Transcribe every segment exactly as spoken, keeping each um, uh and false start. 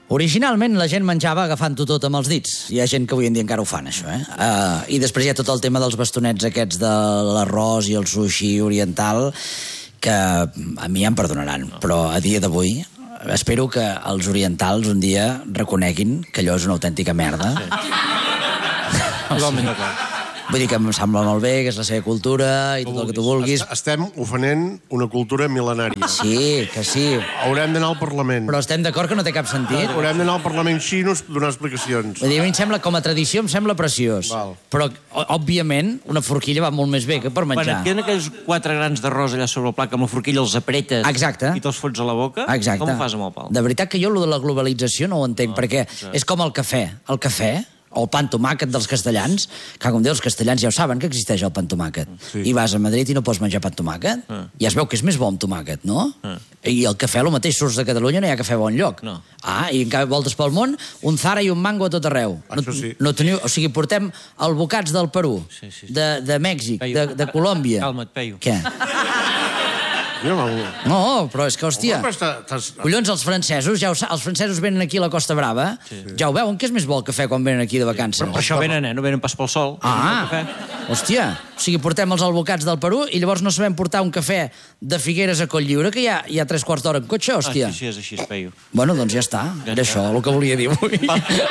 Originalment la gent menjava agafant-ho tot amb els dits. Hi ha gent que avui en dia encara ho fan, això, eh? Uh, I després hi ha tot el tema dels bastonets aquests de l'arròs i el sushi oriental, que a mi em perdonaran, però a dia d'avui espero que els orientals un dia reconeguin que allò és una autèntica merda. Totalment d'acord. Vull dir que em sembla molt bé, que és la seva cultura i tot el que tu vulguis. Estem ofenent una cultura mil·lenària. Sí, que sí. Haurem d'anar al Parlament. Però estem d'acord que no té cap sentit? Haurem d'anar al Parlament xino a donar explicacions. Vull dir, a mi em sembla, com a tradició, em sembla preciós. Val. Però, òbviament, una forquilla va molt més bé que per Quan menjar. et queden aquells quatre grans d'arròs allà sobre el plat, que amb la forquilla els apretes Exacte. i te'ls fots a la boca, Exacte. com ho fas amb el pal? De veritat que jo, lo de la globalització, no ho entenc, perquè és com el cafè. El cafè, o el pa amb tomàquet dels castellans, que com diu, els castellans ja ho saben que existeix el pa amb tomàquet. Sí. I vas a Madrid i no pots menjar pa amb tomàquet. Ah. Ja es veu que és més bo amb tomàquet, no? Ah. I el cafè, el mateix, surts de Catalunya, no hi ha cafè bo enlloc. No. Ah, i en canvi voltes pel món, un Zara i un Mango a tot arreu. Això sí. No, no teniu, o sigui, portem albocats del Perú, Sí, sí, sí. De, de Mèxic, Peyu. de, de Colòmbia. Calma't, Peyu. Què? Jo, no, No, però és que, hòstia... Home, però està- estàs- Collons, els francesos, ja ho sa... els francesos venen aquí a la Costa Brava, sí. Ja ho veuen, que és més bo el cafè quan venen aquí de vacances. Per això venen, eh? No venen pas pel sol. Ah, El cafè. hòstia, o sigui, portem els albocats del Perú i llavors no sabem portar un cafè de Figueres a Cotlliure, que hi ha, hi ha tres quarts d'hora en cotxe, Ah, hòstia. sí, sí, és així, és Peyu. Bueno, doncs ja està, Ja era està. això el que volia dir avui.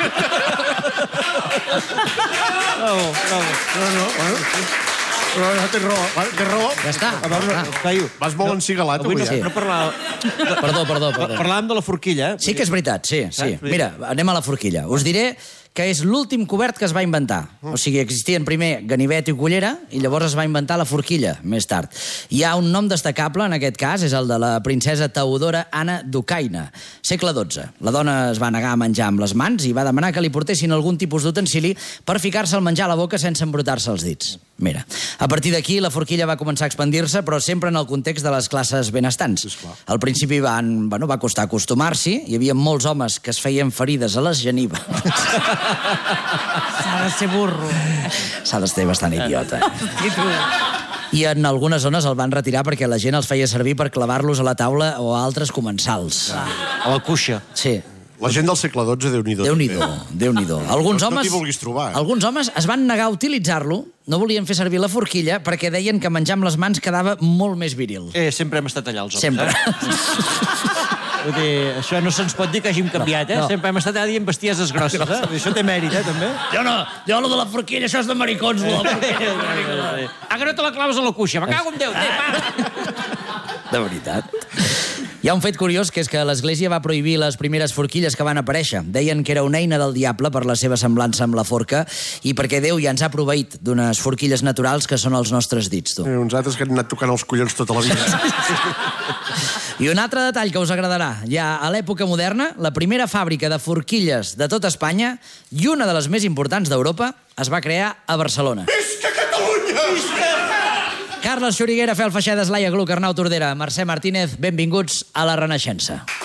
Bravo, bravo. No, no, bueno, però no, té raó, va, té raó. Ja està. A veure, Ah. Peyu. Vas molt encigalat, Avui avui, no, eh? no parlàvem... Perdó, perdó, perdó. Parlàvem de la forquilla, eh? Sí que és veritat, sí, sí. Saps? Mira, anem a la forquilla. Us diré que és l'últim cobert que es va inventar. O sigui, existien primer ganivet i cullera i llavors es va inventar la forquilla, més tard. Hi ha un nom destacable, en aquest cas, és el de la princesa Teodora Anna d'Ucaina, segle dotze. La dona es va negar a menjar amb les mans i va demanar que li portessin algun tipus d'utensili per ficar-se el menjar a la boca sense embrutar-se els dits. Mira, a partir d'aquí la forquilla va començar a expandir-se, però sempre en el context de les classes benestants. Al principi van, bueno, va costar acostumar-s'hi, hi havia molts homes que es feien ferides a les genives. S'ha de ser burro. S'ha de ser bastant idiota. I tu? I en algunes zones el van retirar perquè la gent els feia servir per clavar-los a la taula o a altres comensals. A la cuixa. Sí. La gent del segle dotze, Déu-n'hi-do. Déu-n'hi-do, Déu-n'hi-do. Alguns No- no homes... t'hi vulguis trobar, eh? Alguns homes es van negar a utilitzar-lo, no volien fer servir la forquilla perquè deien que menjar amb les mans quedava molt més viril. Eh, sempre hem estat allà, els homes, Sempre. eh? Vull dir, això no se'ns pot dir que hàgim canviat, eh? No, no. Sempre hem estat allà dient bestieses grosses, eh? Això té mèrit, eh, també? Jo no, jo lo de la forquilla, això és de maricons, lo de la forquilla. Ah, que no te la claves a la cuixa, me cago en Déu, té, para! De veritat. Hi ha un fet curiós, que és que l'Església va prohibir les primeres forquilles que van aparèixer. Deien que era una eina del diable per la seva semblança amb la forca i perquè Déu ja ens ha proveït d'unes forquilles naturals que són els nostres dits, tu. Eh, uns altres que han anat tocant els collons tota la vida. I un altre detall que us agradarà. Ja a l'època moderna, la primera fàbrica de forquilles de tota Espanya i una de les més importants d'Europa es va crear a Barcelona. Visca Catalunya! Visca! Carles Xuriguera, Fel Feixedes, Laia Gluck, Arnau Tordera, Mercè Martínez, benvinguts a la Renaixença.